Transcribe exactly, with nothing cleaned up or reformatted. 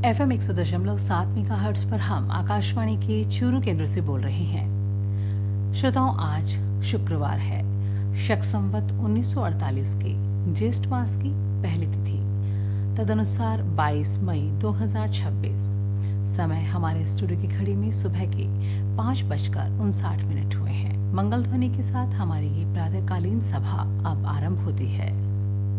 F M एक सौ दशमलव सात मेगा हर्ट्ज पर हम आकाशवाणी के चूरू केंद्र से बोल रहे हैं। श्रोताओं, आज शुक्रवार है, शक संवत उन्नीस सौ अड़तालीस के ज्येष्ठ मास की पहली तिथि, तदनुसार बाईस मई दो हज़ार छब्बीस। समय हमारे स्टूडियो की घड़ी में सुबह के पाँच बजकर उनसाठ मिनट हुए हैं। मंगल ध्वनि के साथ हमारी ये प्रातःकालीन सभा अब आरंभ होती है।